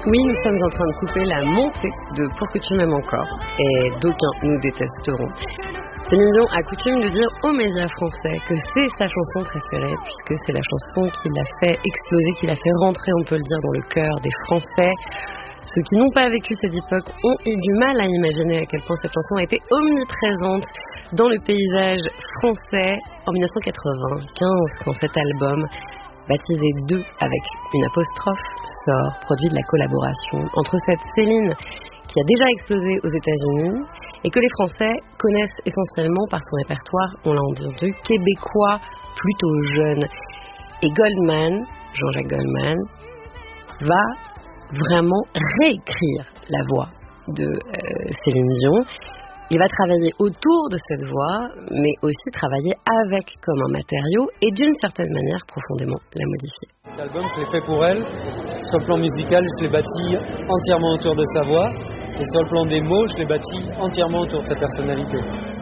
Oui, nous sommes en train de couper la montée de Pour que tu m'aimes encore, et d'aucuns nous détesteront. Céline Dion a coutume de dire aux médias français que c'est sa chanson préférée, puisque c'est la chanson qui l'a fait exploser, qui l'a fait rentrer, on peut le dire, dans le cœur des Français. Ceux qui n'ont pas vécu cette époque ont eu du mal à imaginer à quel point cette chanson a été omniprésente dans le paysage français en 1995, quand cet album, baptisé 2 avec une apostrophe, sort, produit de la collaboration entre cette Céline qui a déjà explosé aux États-Unis et que les Français connaissent essentiellement par son répertoire, on l'a entendu, québécois plutôt jeune. Et Goldman, Jean-Jacques Goldman, va vraiment réécrire la voix de Céline Dion. Il va travailler autour de cette voix, mais aussi travailler avec comme un matériau et d'une certaine manière profondément la modifier. Cet album, je l'ai fait pour elle. Sur le plan musical, je l'ai bâti entièrement autour de sa voix. Et sur le plan des mots, je l'ai bâti entièrement autour de sa personnalité.